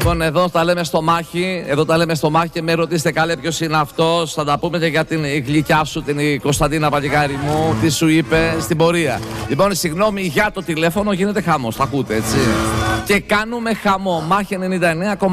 Λοιπόν, εδώ τα λέμε στο μάχη. Εδώ τα λέμε στο μάχη και με ρωτήσετε καλέ ποιος είναι αυτός. Θα τα πούμε και για την γλυκιά σου, την Κωνσταντίνα παλικάρι μου. Τι σου είπε στην πορεία. Λοιπόν, συγγνώμη για το τηλέφωνο, γίνεται χαμός. Τα ακούτε, έτσι. Και κάνουμε χαμό. Μάχη 99,1.